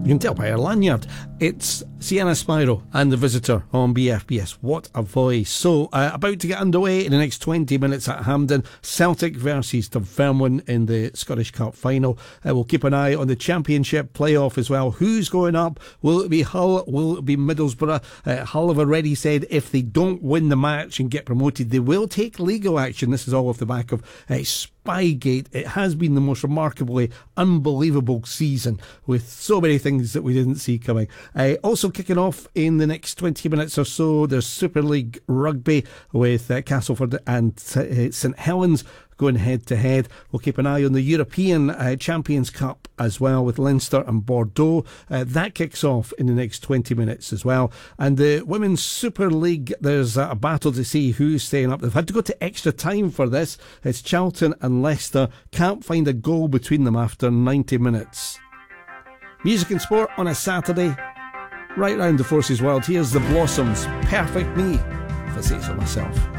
You can tell by her lanyard. It's Sienna Spyro and The Visitor on BFBS. What a voice. So, about to get underway in the next 20 minutes at Hampden. Celtic versus Dunfermline in the Scottish Cup final. We'll keep an eye on the Championship playoff as well. Who's going up? Will it be Hull? Will it be Middlesbrough? Hull have already said if they don't win the match and get promoted, they will take legal action. This is all off the back of Spygate. It has been the most remarkably unbelievable season with so many things that we didn't see coming. Also kicking off in the next 20 minutes or so, there's Super League Rugby with Castleford and St Helens going head to head. We'll keep an eye on the European Champions Cup as well with Leinster and Bordeaux. That kicks off in the next 20 minutes as well. And the Women's Super League, there's a battle to see who's staying up. They've had to go to extra time for this. It's Charlton and Leicester. Can't find a goal between them after 90 minutes. Music and sport on a Saturday. Right round the Forces world. Here's the Blossoms. Perfect Me, if I say so myself.